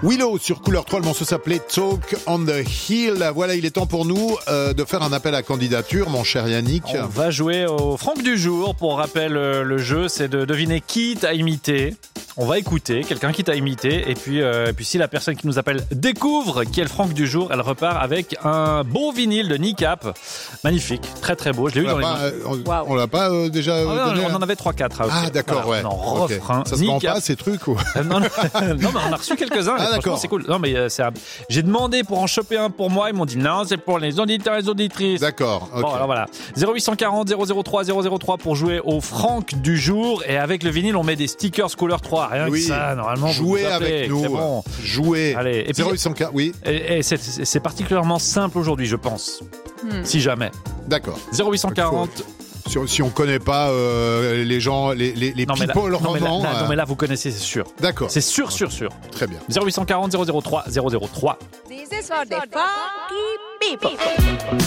Willow sur Couleur 3, le morceau s'appelait Talk on the Hill. Voilà, il est temps pour nous de faire un appel à candidature, mon cher Yannick. On va jouer au Franck du jour. Pour rappel, le jeu, c'est de deviner qui t'a imité. On va écouter quelqu'un qui t'a imité et puis si la personne qui nous appelle découvre qui est le Franck du jour, elle repart avec un beau vinyle de Kneecap. Magnifique, très très beau. Je l'ai eu dans les mains. On l'a pas déjà donné. On en avait 3-4. Ah d'accord, voilà, ouais. On en refrain. Ça se vend pas ces trucs ou... non, mais on a reçu quelques-uns. Ah d'accord. C'est cool. Non mais j'ai demandé pour en choper un pour moi. Ils m'ont dit non, c'est pour les auditeurs et les auditrices. D'accord. Okay. Bon alors voilà. 0840 003 003 pour jouer au Franck du jour. Et avec le vinyle, on met des stickers couleur 3. Rien que ça, normalement. Jouez avec nous. C'est bon. Jouez. Allez. Et 0840, oui. Et c'est particulièrement simple aujourd'hui, je pense. Si jamais. D'accord. 0840. Si on connaît pas les gens, les people romans. Non mais là vous connaissez, c'est sûr. D'accord. C'est sûr. Très bien. 0840 003 003. This is for the funky people.